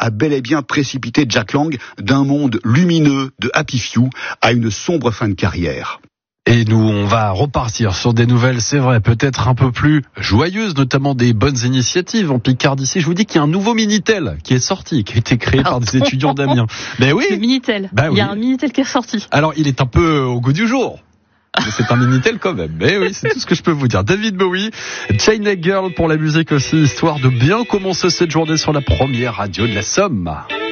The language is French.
a bel et bien précipité Jack Lang d'un monde lumineux de Happy Few à une sombre fin de carrière. Et nous, on va repartir sur des nouvelles, c'est vrai, peut-être un peu plus joyeuses, notamment des bonnes initiatives en Picardie. Je vous dis qu'il y a un nouveau Minitel qui est sorti, qui a été créé par des étudiants d'Amiens. Mais oui. Le Minitel. Il y a un Minitel qui est sorti. Alors, il est un peu au goût du jour. Mais c'est un Minitel quand même. Mais oui, c'est tout ce que je peux vous dire. David Bowie, Chainneck Girl pour la musique aussi, histoire de bien commencer cette journée sur la première radio de la Somme.